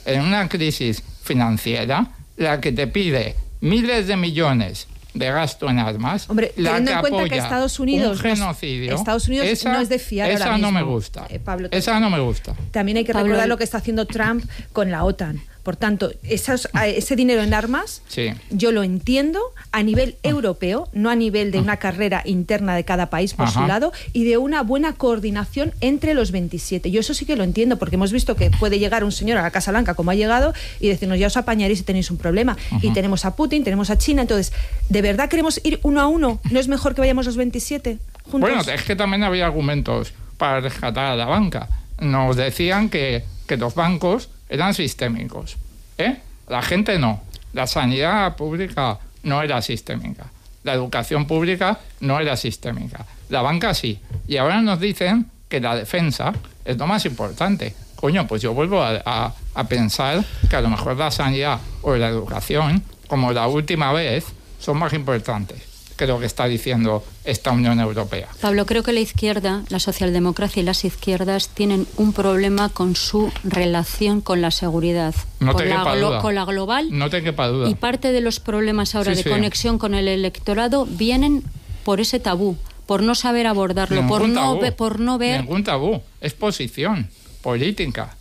en una crisis financiera, la que te pide miles de millones de gasto en armas, hombre, la teniendo que en cuenta apoya que Estados Unidos, un genocidio, Estados Unidos esa, no es de fiar esa ahora mismo. no me gusta. Pablo, esa no me gusta. También hay que recordar lo que está haciendo Trump con la OTAN. Por tanto, ese dinero en armas, sí, yo lo entiendo a nivel europeo, no a nivel de una carrera interna de cada país por su lado, y de una buena coordinación entre los 27. Yo eso sí que lo entiendo, porque hemos visto que puede llegar un señor a la Casa Blanca, como ha llegado, y decirnos, ya os apañaréis si tenéis un problema. Y tenemos a Putin, tenemos a China. Entonces, ¿de verdad queremos ir uno a uno? ¿No es mejor que vayamos los 27 juntos? Bueno, es que también había argumentos para rescatar a la banca. Nos decían que los bancos eran sistémicos, La gente no. La sanidad pública no era sistémica. La educación pública no era sistémica. La banca sí. Y ahora nos dicen que la defensa es lo más importante. Coño, pues yo vuelvo a pensar que a lo mejor la sanidad o la educación, como la última vez, son más importantes que lo que está diciendo esta Unión Europea. Pablo, creo que la izquierda, la socialdemocracia y las izquierdas tienen un problema con su relación con la seguridad, con la global. No te quepa duda. Y parte de los problemas ahora de conexión con el electorado vienen por ese tabú, por no saber abordarlo, por no ver... Ningún tabú, es posición política.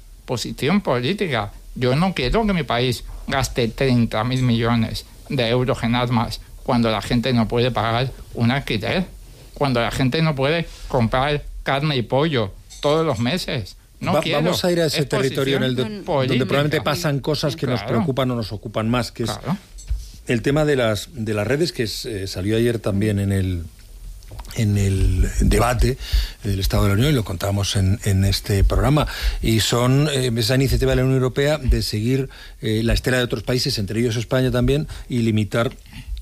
Yo no quiero que mi país gaste 30.000 millones de euros en armas cuando la gente no puede pagar un alquiler, cuando la gente no puede comprar carne y pollo todos los meses. Vamos a ir a ese territorio donde probablemente pasan cosas que nos preocupan o nos ocupan más, que es el tema de las redes, que salió ayer también en el debate del Estado de la Unión, y lo contábamos en este programa, y son esa iniciativa de la Unión Europea de seguir la estela de otros países, entre ellos España también, y limitar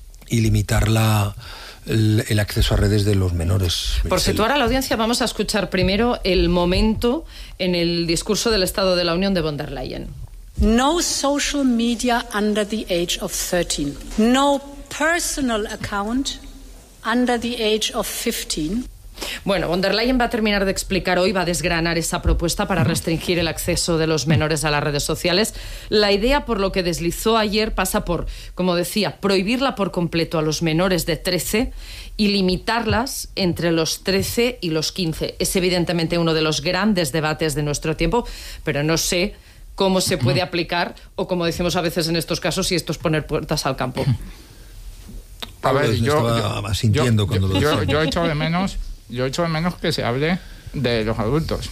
el acceso a redes de los menores. Por situar a la audiencia, vamos a escuchar primero el momento en el discurso del Estado de la Unión de von der Leyen. No social media under the age of 13. No personal account under the age of 15. Bueno, von der Leyen va a terminar de explicar hoy, va a desgranar esa propuesta para restringir el acceso de los menores a las redes sociales. La idea, por lo que deslizó ayer, pasa por, como decía, prohibirla por completo a los menores de 13 y limitarlas entre los 13 y los 15. Es evidentemente uno de los grandes debates de nuestro tiempo, pero no sé cómo se puede aplicar, o como decimos a veces en estos casos, si esto es poner puertas al campo. A ver, yo echo de menos que se hable de los adultos.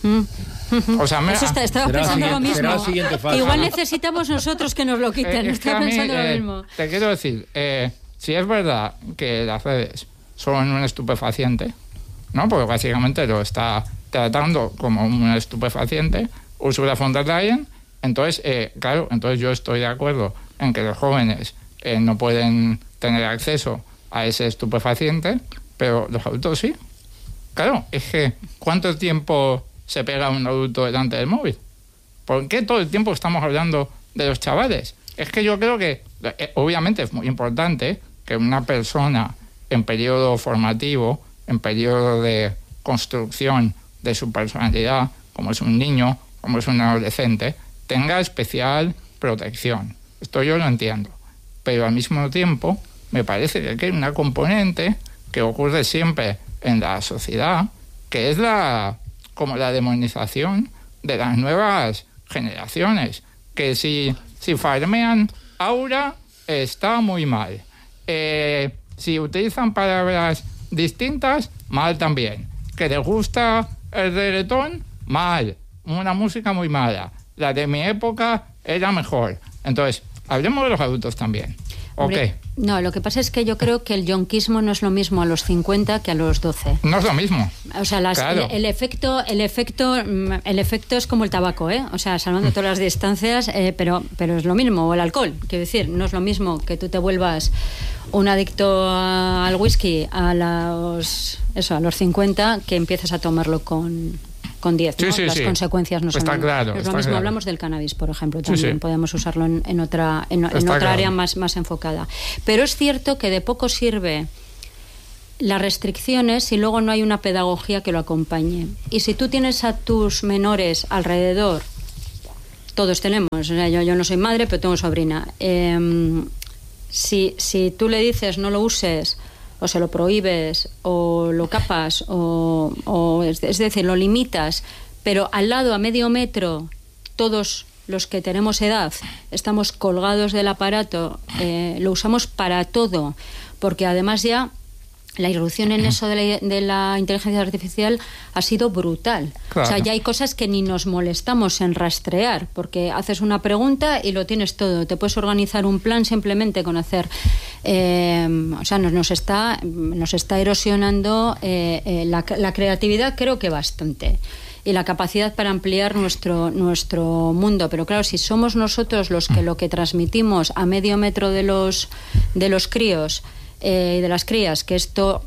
O sea, estaba pensando lo mismo. Igual necesitamos nosotros que nos lo quiten. Estaba pensando lo mismo. Te quiero decir, si es verdad que las redes son un estupefaciente, ¿no? Porque básicamente lo está tratando como un estupefaciente Ursula von der Leyen, entonces, entonces yo estoy de acuerdo en que los jóvenes no pueden tener acceso a ese estupefaciente, pero los adultos sí. Claro, es que ¿cuánto tiempo se pega un adulto delante del móvil? ¿Por qué todo el tiempo estamos hablando de los chavales? Es que yo creo que, obviamente, es muy importante que una persona en periodo formativo, en periodo de construcción de su personalidad, como es un niño, como es un adolescente, tenga especial protección. Esto yo lo entiendo. Pero al mismo tiempo, me parece que hay una componente que ocurre siempre en la sociedad, que es como la demonización de las nuevas generaciones, que si farmean aura está muy mal, si utilizan palabras distintas, mal también, que les gusta el reggaetón, mal, una música muy mala, la de mi época era mejor. Entonces, hablemos de los adultos también. Hombre, no, lo que pasa es que yo creo que el yonquismo no es lo mismo a los 50 que a los 12. No es lo mismo. O sea, claro. el efecto es como el tabaco, ¿eh? O sea, salvando todas las distancias, pero es lo mismo, o el alcohol. Quiero decir, no es lo mismo que tú te vuelvas un adicto al whisky a los 50 que empiezas a tomarlo con 10, ¿no? Las consecuencias no son lo mismo. Claro. Hablamos del cannabis, por ejemplo, también podemos usarlo en otra área más enfocada. Pero es cierto que de poco sirve las restricciones si luego no hay una pedagogía que lo acompañe. Y si tú tienes a tus menores alrededor todos tenemos, o sea, yo no soy madre, pero tengo sobrina. Si tú le dices no lo uses, o se lo prohíbes, o lo capas, o es decir, lo limitas, pero al lado, a medio metro, todos los que tenemos edad estamos colgados del aparato, lo usamos para todo, porque además ya la irrupción en eso de la inteligencia artificial ha sido brutal. Claro. O sea, ya hay cosas que ni nos molestamos en rastrear, porque haces una pregunta y lo tienes todo. Te puedes organizar un plan simplemente con hacer... o sea, nos está erosionando la creatividad, creo que bastante, y la capacidad para ampliar nuestro mundo. Pero claro, si somos nosotros los que lo que transmitimos a medio metro de los críos y de las crías, que esto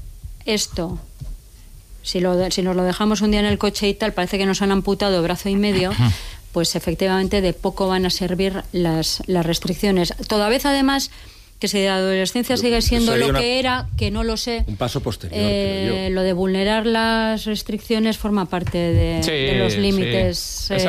si nos lo dejamos un día en el coche y tal, parece que nos han amputado brazo y medio, pues efectivamente de poco van a servir las restricciones. Toda vez además que si la adolescencia sigue siendo lo que era, que no lo sé, un paso posterior, creo yo. Lo de vulnerar las restricciones forma parte de los límites que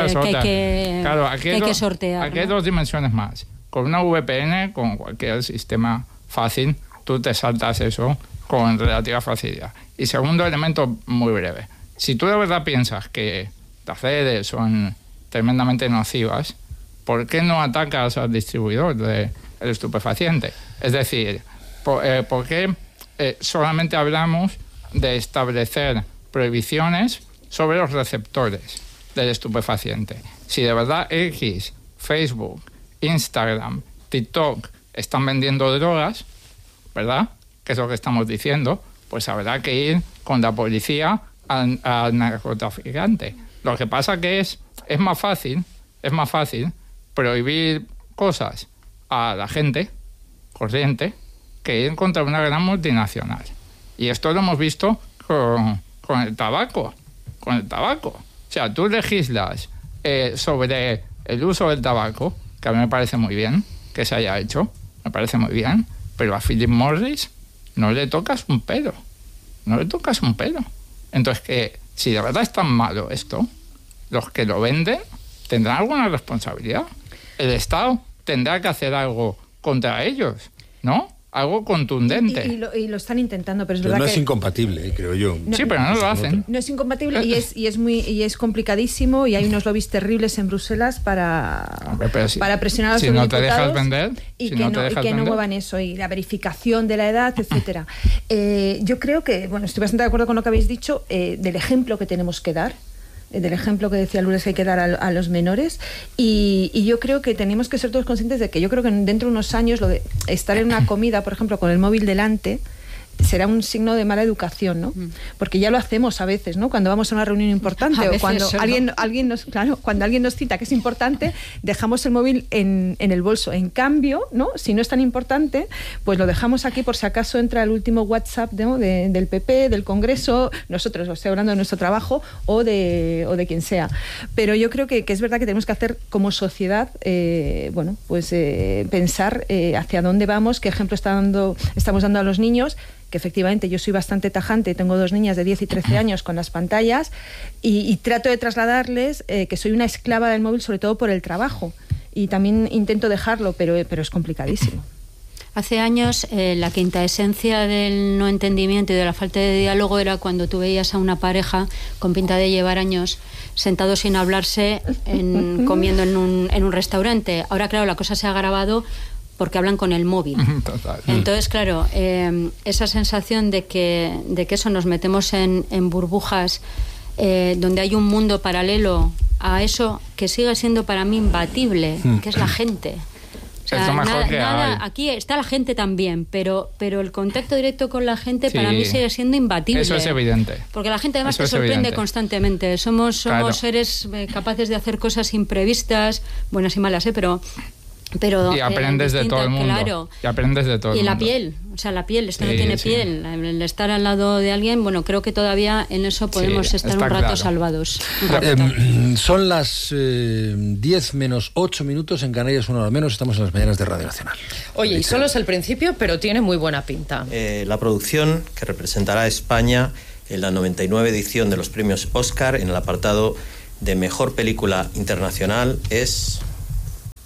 hay que sortear. Aquí hay dos dimensiones más. Con una VPN, con cualquier sistema fácil, tú te saltas eso con relativa facilidad. Y segundo elemento muy breve. Si tú de verdad piensas que las redes son tremendamente nocivas, ¿por qué no atacas al distribuidor del estupefaciente? Es decir, ¿por qué solamente hablamos de establecer prohibiciones sobre los receptores del estupefaciente? Si de verdad X, Facebook, Instagram, TikTok están vendiendo drogas, ¿verdad?, que es lo que estamos diciendo, pues habrá que ir con la policía al narcotraficante. Lo que pasa que es más fácil prohibir cosas a la gente corriente que ir contra una gran multinacional. Y esto lo hemos visto con el tabaco. O sea, tú legislas sobre el uso del tabaco, que a mí me parece muy bien que se haya hecho, me parece muy bien, pero a Philip Morris no le tocas un pelo. Entonces, que si de verdad es tan malo esto, los que lo venden tendrán alguna responsabilidad. El Estado tendrá que hacer algo contra ellos, ¿no? Algo contundente. Y lo están intentando, pero es verdad no que... es incompatible, creo yo. Sí, pero no lo hacen. No es incompatible y es complicadísimo, y hay unos lobbies terribles en Bruselas para presionar a los eurodiputados. Si no te dejas vender... Y que no muevan eso, y la verificación de la edad, etcétera. Yo creo que, estoy bastante de acuerdo con lo que habéis dicho, del ejemplo que tenemos que dar, del ejemplo que decía Lourdes que hay que dar a los menores, y yo creo que tenemos que ser todos conscientes de que yo creo que dentro de unos años lo de estar en una comida, por ejemplo, con el móvil delante, será un signo de mala educación, ¿no? Porque ya lo hacemos a veces, ¿no? Cuando vamos a una reunión importante o cuando alguien nos cita que es importante, dejamos el móvil en el bolso. En cambio, ¿no? Si no es tan importante, pues lo dejamos aquí por si acaso entra el último WhatsApp, ¿no? del PP, del Congreso, nosotros, estoy hablando de nuestro trabajo o de quien sea. Pero yo creo que es verdad que tenemos que hacer como sociedad, pensar hacia dónde vamos, qué ejemplo estamos dando a los niños, que efectivamente yo soy bastante tajante, tengo 2 niñas de 10 y 13 años con las pantallas, y trato de trasladarles que soy una esclava del móvil, sobre todo por el trabajo, y también intento dejarlo, pero es complicadísimo. Hace años la quinta esencia del no entendimiento y de la falta de diálogo era cuando tú veías a una pareja con pinta de llevar años sentados sin hablarse comiendo en un restaurante. Ahora, claro, la cosa se ha agravado porque hablan con el móvil. Total. Entonces, claro, esa sensación de que eso nos metemos en burbujas donde hay un mundo paralelo a eso que sigue siendo para mí imbatible, que es la gente. O sea, aquí está la gente también, pero el contacto directo con la gente para mí sigue siendo imbatible. Eso es evidente. Porque la gente además te sorprende constantemente. Somos seres capaces de hacer cosas imprevistas, buenas y malas, pero y aprendes de todo el mundo. Claro. Y aprendes de todo el mundo. Y la piel, la piel, esto no tiene piel. El estar al lado de alguien, creo que todavía en eso podemos estar un rato salvados. Son las 10 menos 8 minutos en Canarias, 1 hora menos. Estamos en las mañanas de Radio Nacional. Oye, y solo es el principio, pero tiene muy buena pinta. La producción que representará a España en la 99 edición de los premios Oscar en el apartado de Mejor Película Internacional es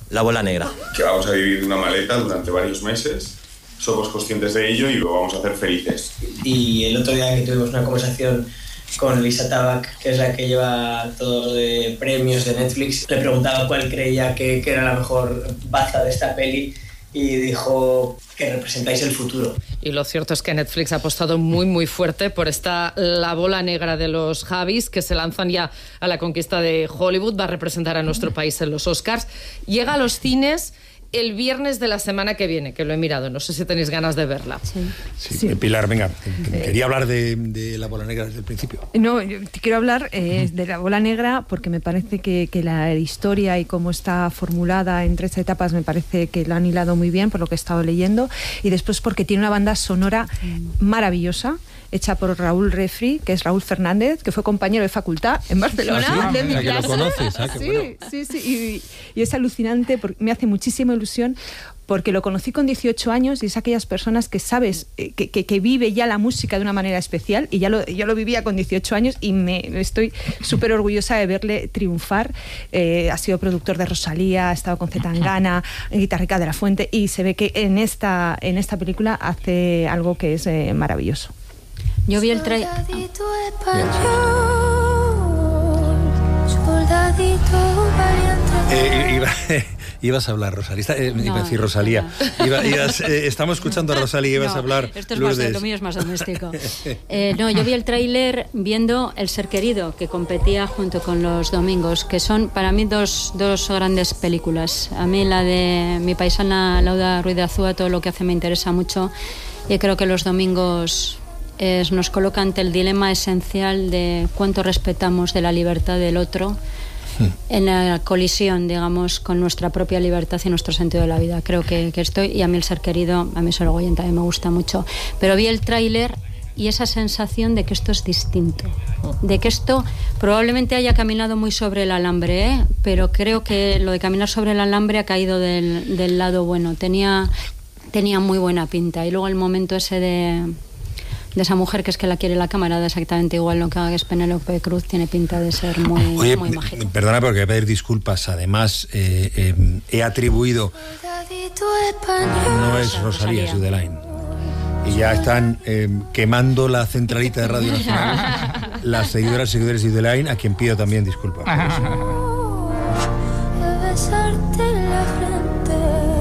La bola negra. Que vamos a vivir una maleta durante varios meses. Somos conscientes de ello y lo vamos a hacer felices. Y el otro día que tuvimos una conversación con Lisa Tabak, que es la que lleva todo de premios de Netflix, le preguntaba cuál creía que era la mejor baza de esta peli y dijo que representáis el futuro. Y lo cierto es que Netflix ha apostado muy fuerte por esta La bola negra de los Javis, que se lanzan ya a la conquista de Hollywood, va a representar a nuestro país en los Oscars. Llega a los cines el viernes de la semana que viene, que lo he mirado, no sé si tenéis ganas de verla. Sí. Pilar, venga, quería hablar de La bola negra desde el principio. No, yo te quiero hablar de La bola negra porque me parece que la historia y cómo está formulada en 3 etapas me parece que lo han hilado muy bien por lo que he estado leyendo, y después porque tiene una banda sonora maravillosa, hecha por Raúl Refri, que es Raúl Fernández, que fue compañero de facultad en Barcelona, de mi clase. Que lo conoces, sí, y es alucinante, porque me hace muchísima ilusión, porque lo conocí con 18 años y es aquellas personas que sabes que vive ya la música de una manera especial, y yo lo vivía con 18 años y estoy súper orgullosa de verle triunfar. Ha sido productor de Rosalía, ha estado con Zetangana, Guitarrica de la Fuente, y se ve que en esta película hace algo que es maravilloso. Yo vi el trailer. Ibas a hablar, Rosalía. Iba a decir Rosalía. Estamos escuchando a Rosalía y ibas a hablar. Esto es más, lo mío es más doméstico. Yo vi el tráiler viendo El ser querido, que competía junto con Los domingos, que son para mí dos grandes películas. A mí la de mi paisana Lauda Ruiz de Azúa, todo lo que hace me interesa mucho, y creo que Los domingos nos coloca ante el dilema esencial de cuánto respetamos de la libertad del otro en la colisión, digamos, con nuestra propia libertad y nuestro sentido de la vida. Creo que estoy, y a mí El ser querido, a mí Sorogoyen también me gusta mucho, pero vi el tráiler y esa sensación de que esto es distinto, de que esto probablemente haya caminado muy sobre el alambre, pero creo que lo de caminar sobre el alambre ha caído del lado bueno. Tenía muy buena pinta, y luego el momento ese de esa mujer que es que la quiere la cámara, da exactamente igual lo que haga, que es Penélope Cruz, tiene pinta de ser muy mágico. Perdona, porque voy a pedir disculpas. Además, he atribuido... No es Rosalía, es Udelain. Y ya están quemando la centralita de Radio Nacional las seguidoras y seguidores de Udelain, a quien pido también disculpas. Besarte en la frente,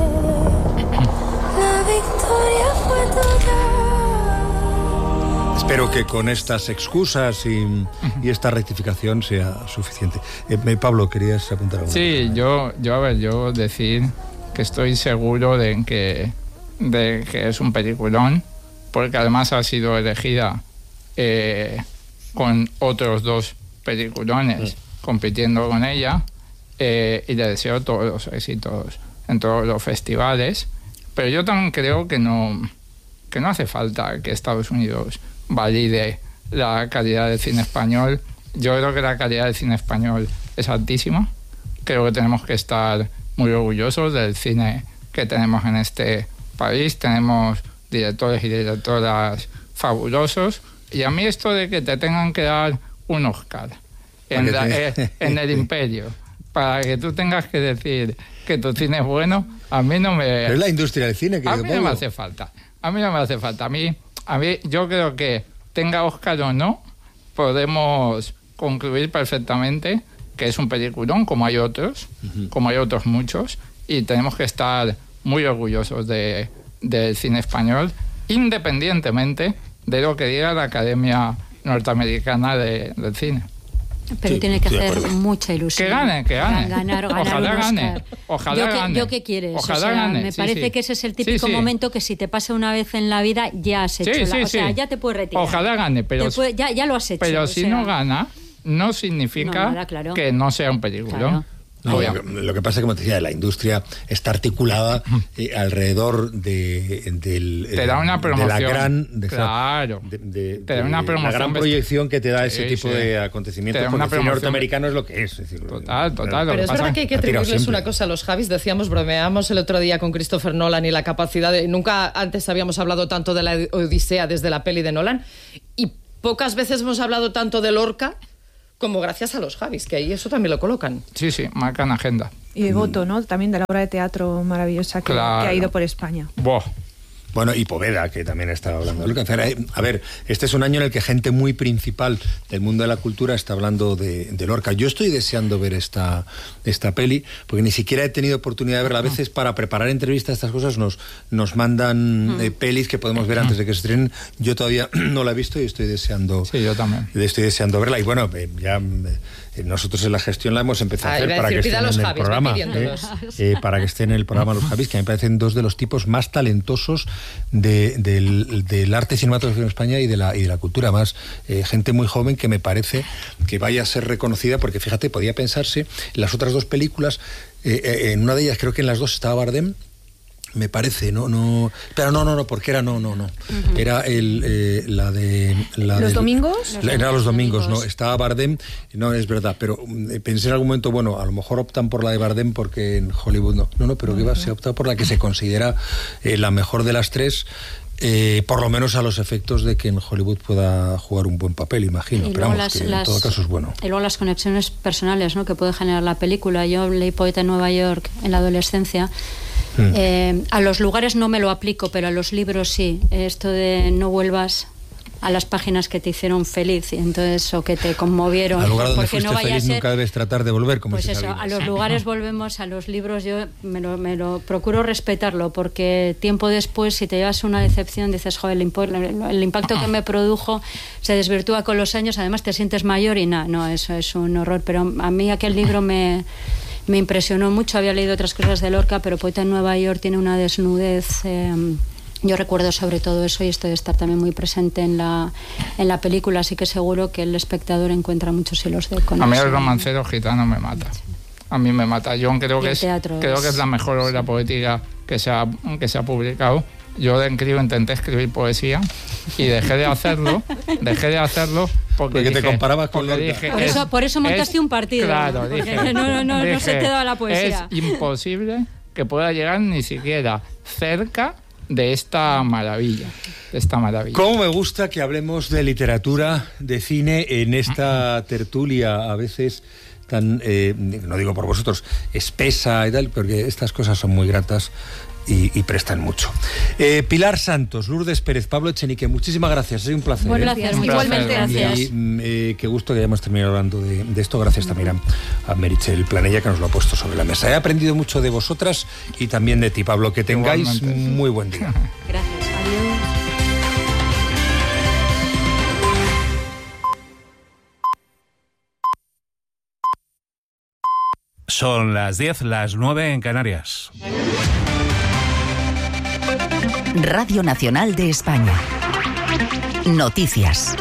la victoria fue tuya. Espero que con estas excusas y esta rectificación sea suficiente. Pablo, ¿querías apuntar algo? Sí, yo decir que estoy seguro de que es un peliculón, porque además ha sido elegida con otros 2 peliculones compitiendo con ella, y le deseo todos los éxitos en todos los festivales. Pero yo también creo que no hace falta que Estados Unidos valide la calidad del cine español. Yo creo que la calidad del cine español es altísima. Creo que tenemos que estar muy orgullosos del cine que tenemos en este país. Tenemos directores y directoras fabulosos, y a mí esto de que te tengan que dar un Oscar en el Imperio para que tú tengas que decir que tu cine es bueno, a mí no me... Pero es la industria del cine, a mí no me hace falta. A mí yo creo que tenga Oscar o no, podemos concluir perfectamente que es un peliculón, como hay otros muchos, y tenemos que estar muy orgullosos del cine español, independientemente de lo que diga la Academia Norteamericana del Cine. Pero tiene que hacer mucha ilusión. Que gane. Ojalá gane. ¿Yo qué quieres? Ojalá gane. Me parece que ese es el típico momento que si te pasa una vez en la vida ya has hecho. Ya te puedes retirar. Ojalá gane, pero ya lo has hecho. Pero si no gana, no significa que no sea un película. Claro. No, lo que pasa es que, como te decía, la industria está articulada alrededor te da una promoción, te da una promoción, la gran proyección que te da ese tipo de acontecimientos, porque el cine norteamericano es lo que es. Es decir, total. Pero es verdad que hay que atribuirles una cosa a los Javis. Bromeamos el otro día con Christopher Nolan y la capacidad de... Nunca antes habíamos hablado tanto de la Odisea desde la peli de Nolan, y pocas veces hemos hablado tanto de Lorca como gracias a los Javis, que ahí eso también lo colocan. Sí, marcan agenda. Y Goto, ¿no? También de la obra de teatro maravillosa que ha ido por España. Buah. Bueno, y Poveda, que también estaba hablando de Lorca. A ver, este es un año en el que gente muy principal del mundo de la cultura está hablando de Lorca. Yo estoy deseando ver esta peli, porque ni siquiera he tenido oportunidad de verla. A veces para preparar entrevistas, estas cosas nos mandan pelis que podemos ver antes de que se estrenen. Yo todavía no la he visto y estoy deseando... Sí, yo también. Estoy deseando verla. Y bueno, ya... nosotros en la gestión la hemos empezado a hacer para que estén en el programa. Para que estén en el programa los Javis, que me parecen dos de los tipos más talentosos del arte cinematográfico en España y de la cultura. Más gente muy joven que me parece que vaya a ser reconocida, porque fíjate, podía pensarse en las otras dos películas, en una de ellas creo que en las dos estaba Bardem, me parece, pero no, porque era era la de ¿Los domingos? Era los domingos, no, estaba Bardem, no, es verdad, pero pensé en algún momento, bueno, a lo mejor optan por la de Bardem porque en Hollywood no, pero que se opta por la que se considera la mejor de las tres. Por lo menos a los efectos de que en Hollywood pueda jugar un buen papel, imagino, pero vamos, que en todo caso es bueno. Y luego las conexiones personales, ¿no?, que puede generar la película. Yo leí Poeta en Nueva York en la adolescencia. A los lugares no me lo aplico, pero a los libros sí. Esto de no vuelvas a las páginas que te hicieron feliz, y entonces, o que te conmovieron. Al lugar donde fuiste feliz nunca debes tratar de volver, como pues eso, a los lugares volvemos, a los libros yo me lo procuro respetarlo, porque tiempo después, si te llevas una decepción, dices, joder, el impacto que me produjo se desvirtúa con los años, además te sientes mayor y no, eso es un horror. Pero a mí aquel libro me impresionó mucho. Había leído otras cosas de Lorca, pero Poeta en Nueva York tiene una desnudez. Yo recuerdo sobre todo eso, y esto de estar también muy presente en la película, así que seguro que el espectador encuentra muchos hilos de conexión. A mí el Romancero Gitano me mata. A mí me mata. Yo creo que es la mejor obra poética que se ha publicado. Yo de crío intenté escribir poesía y dejé de hacerlo porque te comparabas con Lorca. Por eso montaste un partido. Claro, dije, no se te daba la poesía. Es imposible que pueda llegar ni siquiera cerca de esta maravilla. Cómo me gusta que hablemos de literatura, de cine en esta tertulia, a veces tan, no digo por vosotros, espesa y tal, porque estas cosas son muy gratas y prestan mucho. Pilar Santos, Lourdes Pérez, Pablo Echenique, muchísimas gracias, es un placer. Bueno, gracias, igualmente. Gracias. Y qué gusto que hayamos terminado hablando de esto. Gracias también a Meritxell Planella, que nos lo ha puesto sobre la mesa. He aprendido mucho de vosotras y también de ti, Pablo. Que tengáis muy buen día. Gracias, adiós. Son las 10, las 9 en Canarias. Radio Nacional de España. Noticias.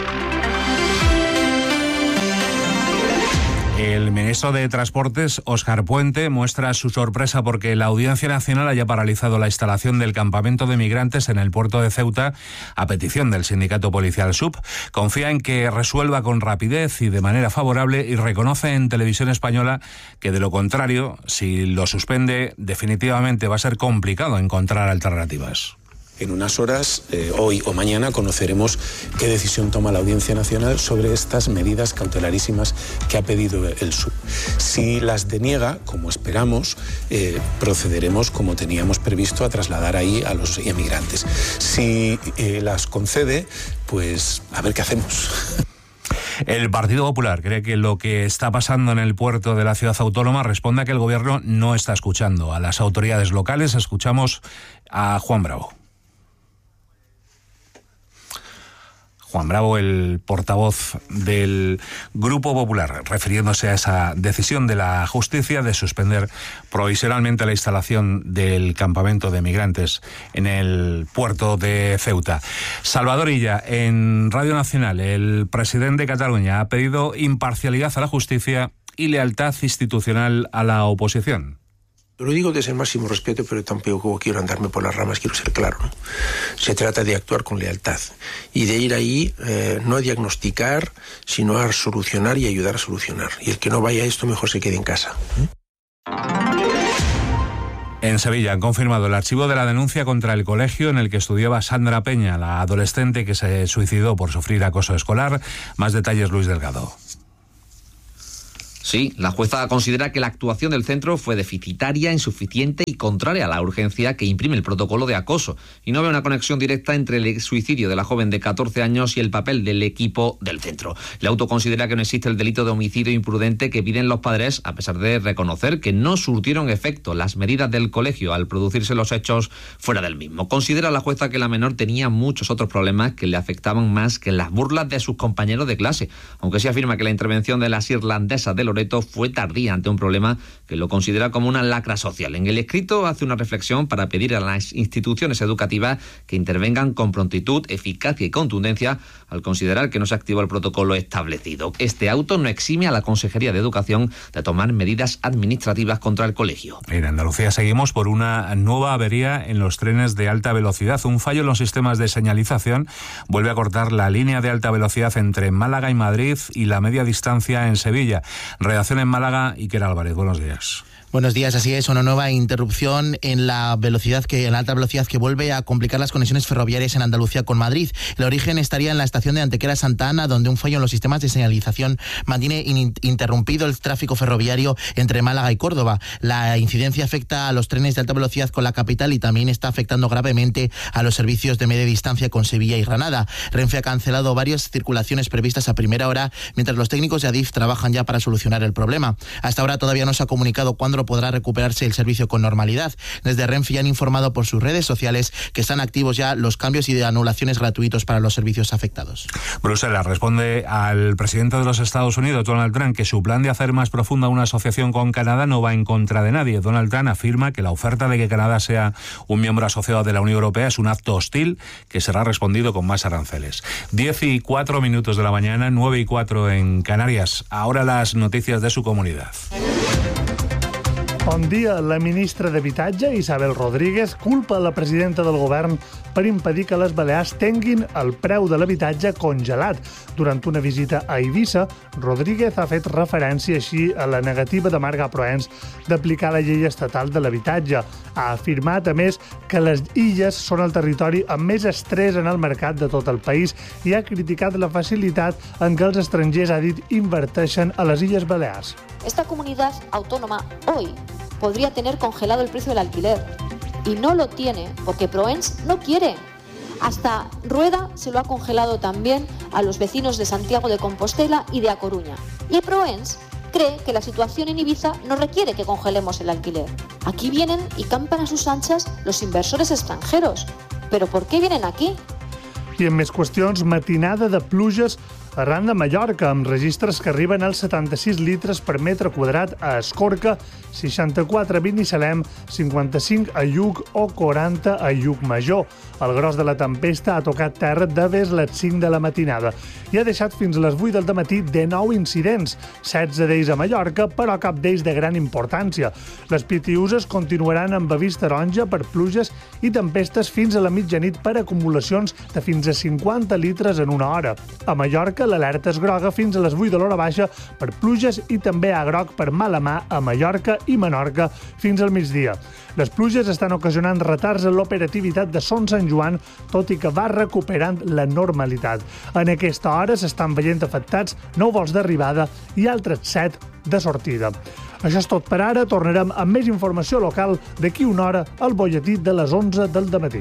El ministro de Transportes, Óscar Puente, muestra su sorpresa porque la Audiencia Nacional haya paralizado la instalación del campamento de migrantes en el puerto de Ceuta a petición del sindicato policial SUB. Confía en que resuelva con rapidez y de manera favorable y reconoce en Televisión Española que, de lo contrario, si lo suspende, definitivamente va a ser complicado encontrar alternativas. En unas horas, hoy o mañana, conoceremos qué decisión toma la Audiencia Nacional sobre estas medidas cautelarísimas que ha pedido el SUB. Si las deniega, como esperamos, procederemos, como teníamos previsto, a trasladar ahí a los inmigrantes. Si las concede, pues a ver qué hacemos. El Partido Popular cree que lo que está pasando en el puerto de la ciudad autónoma responde a que el gobierno no está escuchando a las autoridades locales. Escuchamos a Juan Bravo. Juan Bravo, el portavoz del Grupo Popular, refiriéndose a esa decisión de la justicia de suspender provisionalmente la instalación del campamento de migrantes en el puerto de Ceuta. Salvador Illa, en Radio Nacional, el presidente de Cataluña ha pedido imparcialidad a la justicia y lealtad institucional a la oposición. Lo digo desde el máximo respeto, pero tampoco quiero andarme por las ramas, quiero ser claro, ¿no? Se trata de actuar con lealtad y de ir ahí no a diagnosticar, sino a solucionar y ayudar a solucionar. Y el que no vaya a esto, mejor se quede en casa. En Sevilla han confirmado el archivo de la denuncia contra el colegio en el que estudiaba Sandra Peña, la adolescente que se suicidó por sufrir acoso escolar. Más detalles, Luis Delgado. Sí, la jueza considera que la actuación del centro fue deficitaria, insuficiente y contraria a la urgencia que imprime el protocolo de acoso, y no ve una conexión directa entre el suicidio de la joven de 14 años y el papel del equipo del centro. El auto considera que no existe el delito de homicidio imprudente que piden los padres, a pesar de reconocer que no surtieron efecto las medidas del colegio al producirse los hechos fuera del mismo. Considera la jueza que la menor tenía muchos otros problemas que le afectaban más que las burlas de sus compañeros de clase, aunque sí afirma que la intervención de las irlandesas de Loreto fue tardía ante un problema que lo considera como una lacra social. En el escrito hace una reflexión para pedir a las instituciones educativas que intervengan con prontitud, eficacia y contundencia al considerar que no se activó el protocolo establecido. Este auto no exime a la Consejería de Educación de tomar medidas administrativas contra el colegio. En Andalucía seguimos por una nueva avería en los trenes de alta velocidad. Un fallo en los sistemas de señalización vuelve a cortar la línea de alta velocidad entre Málaga y Madrid y la media distancia en Sevilla. Redacción en Málaga, Iker Álvarez. Buenos días. Buenos días, así es, una nueva interrupción en la alta velocidad que vuelve a complicar las conexiones ferroviarias en Andalucía con Madrid. El origen estaría en la estación de Antequera Santa Ana, donde un fallo en los sistemas de señalización mantiene interrumpido el tráfico ferroviario entre Málaga y Córdoba. La incidencia afecta a los trenes de alta velocidad con la capital y también está afectando gravemente a los servicios de media distancia con Sevilla y Granada. Renfe ha cancelado varias circulaciones previstas a primera hora, mientras los técnicos de Adif trabajan ya para solucionar el problema. Hasta ahora todavía no se ha comunicado cuándo podrá recuperarse el servicio con normalidad. Desde Renfe ya han informado por sus redes sociales que están activos ya los cambios y de anulaciones gratuitos para los servicios afectados. Bruselas responde al presidente de los Estados Unidos, Donald Trump, que su plan de hacer más profunda una asociación con Canadá no va en contra de nadie. Donald Trump afirma que la oferta de que Canadá sea un miembro asociado de la Unión Europea es un acto hostil que será respondido con más aranceles. 10:04 de la mañana, 9:04 en Canarias. Ahora las noticias de su comunidad. Bon dia. La ministra d'Habitatge, Isabel Rodríguez, culpa a la presidenta del govern per impedir que les Balears tinguin el preu de l'habitatge congelat. Durant una visita a Eivissa, Rodríguez ha fet referència així a la negativa de Marga Proens d'aplicar la llei estatal de l'habitatge. Ha afirmat, a més, que les illes són el territori amb més estrès en el mercat de tot el país i ha criticat la facilitat en què els estrangers, ha dit, inverteixen a les Illes Balears. Esta comunidad autónoma hoy podría tener congelado el precio del alquiler y no lo tiene porque Proens no quiere. Hasta Rueda se lo ha congelado también a los vecinos de Santiago de Compostela y de A Coruña. Y Proens cree que la situación en Ibiza no requiere que congelemos el alquiler. Aquí vienen y campan a sus anchas los inversores extranjeros. ¿Pero por qué vienen aquí? I en més qüestions, matinada de pluges arran de Mallorca, amb registres que arriben als 76 litres per metre quadrat a Escorca, 64 a Binissalem, 55 a Lluc o 40 a Llucmajor. El gros de la tempesta ha tocat terra de des les 5 de la matinada i ha deixat fins a les 8 del matí 19 incidents, 16 d'ells a Mallorca, però cap d'ells de gran importància. Les Pitiüses continuaran amb avís taronja per pluges i tempestes fins a la mitjanit per acumulacions de fins a 50 litres en una hora. A Mallorca, l'alerta és groga fins a les 8 de l'hora baixa per pluges i també a groc per mala mà a Mallorca i Menorca fins al migdia. Les pluges estan ocasionant retards en l'operativitat de Son Sant Joan, tot i que va recuperant la normalitat. En aquesta hora s'estan veient afectats 9 vols d'arribada i altres 7 de sortida. Això és tot per ara. Tornarem amb més informació local d'aquí una hora al butlletí de les 11 del dematí.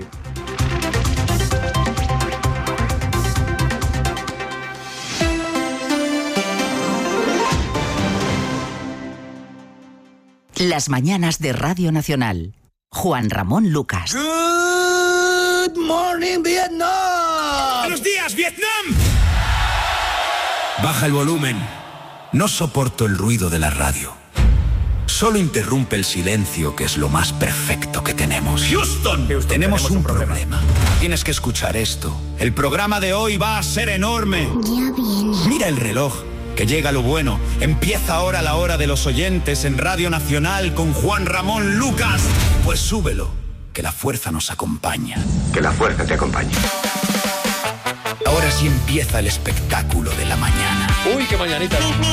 Las mañanas de Radio Nacional. Juan Ramón Lucas. Good morning, Vietnam. Buenos días, Vietnam. Baja el volumen. No soporto el ruido de la radio. Solo interrumpe el silencio, que es lo más perfecto que tenemos. Houston, tenemos un problema. Tienes que escuchar esto. El programa de hoy va a ser enorme. Ya viene. Mira el reloj, que llega lo bueno. Empieza ahora la hora de los oyentes en Radio Nacional con Juan Ramón Lucas. Pues súbelo, que la fuerza nos acompaña. Que la fuerza te acompañe. Ahora sí empieza el espectáculo de la mañana. Uy, qué mañanita.